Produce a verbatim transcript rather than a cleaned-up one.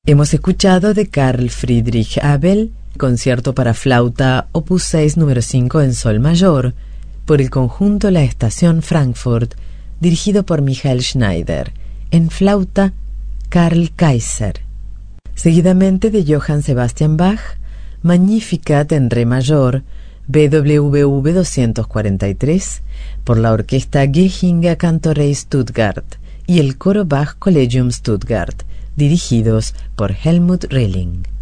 Hemos escuchado de Carl Friedrich Abel, concierto para flauta opus seis número cinco en sol mayor, por el conjunto La Estación Frankfurt, dirigido por Michael Schneider, en flauta Karl Kaiser. Seguidamente de Johann Sebastian Bach, Magnificat en re mayor, B W V doscientos cuarenta y tres, por la orquesta Gehinga Cantorei Stuttgart y el coro Bach Collegium Stuttgart, dirigidos por Helmut Rilling.